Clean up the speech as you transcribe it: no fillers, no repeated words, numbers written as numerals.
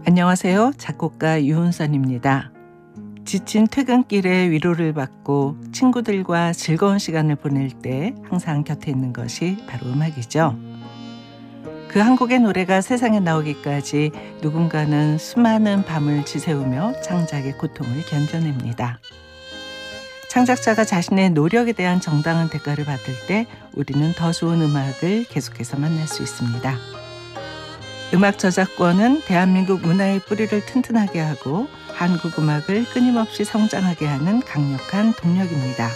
안녕하세요. 작곡가 유은선입니다. 지친 퇴근길에 위로를 받고 친구들과 즐거운 시간을 보낼 때 항상 곁에 있는 것이 바로 음악이죠. 그 한 곡의 노래가 세상에 나오기까지 누군가는 수많은 밤을 지새우며 창작의 고통을 견뎌냅니다. 창작자가 자신의 노력에 대한 정당한 대가를 받을 때 우리는 더 좋은 음악을 계속해서 만날 수 있습니다. 음악 저작권은 대한민국 문화의 뿌리를 튼튼하게 하고 한국 음악을 끊임없이 성장하게 하는 강력한 동력입니다.